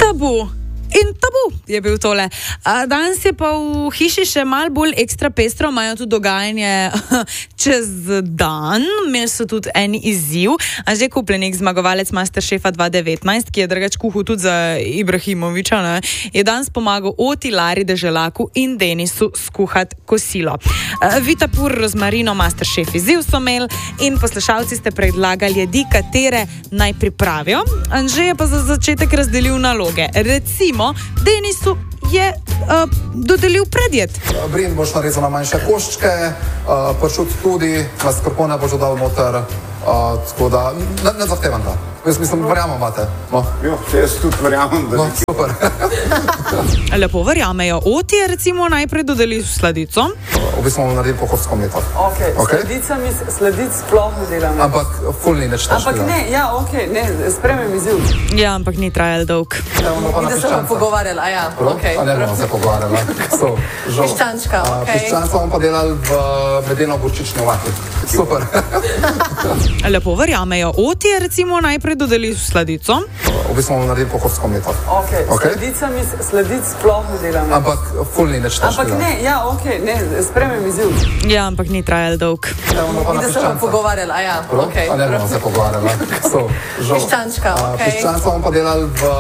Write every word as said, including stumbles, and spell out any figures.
Tabu. In tabu je bil tole. Danes je pa v hiši še malo bolj ekstra pestro, imajo tudi dogajanje čez dan, imeli so tudi en izziv. Anže Kupljenik, zmagovalec Masterchefa dva devetnajst, ki je drugač kuhal tudi za Ibrahimoviča, ne, je danes pomagal Oti, Lari, Deželaku in Denisu skuhati kosilo. Vita Pur, Rozmarino, Masterchef izziv so imeli in poslušalci ste predlagali jedi, katere naj pripravijo. Anže je pa za začetek razdelil naloge. Recimo, Denisu je uh, dodelil predjed. Brin boš narezal na manjše koščke, uh, pršut tudi, mascarpone boš dodal noter, uh, tako da ne, ne zahtevam da. Jaz mislim, verjamem vate. No. Jo, jaz tudi verjamem, da no, super. Lepo verjamejo. Oti je recimo najprej dodelil sladico. V bistvu bomo naredili pohodsko mleto. Ok, okay? Sladicami, sladic sploh ne delam. Ampak ful ni neč težko. Ampak ne, ja, ok, ne, spremem izziv. Ja, ampak ni trajal dolg. In da se bomo pogovarjali, a ja, ok. A ne bomo se pogovarjali. So, piščančka, ok. Piščančka bomo pa delali v medeno-gorčični omaki. Super. Lepo verjamejo. Oti je recimo najprej dodelil sladico. V bistvu bomo naredili pohodsko mleto. Ok, okay? Sladicami, sladic sploh ne delam. Ampak ful ni neč težko. Ampak ne, ja, ok, ne, spremem izziv. Ja, ampak ni trajal dolg. In da se bomo pogovarjali, a ja, ok. A ne bomo se pogovarjali. So, piščančka, ok. Piščančka bomo pa delali v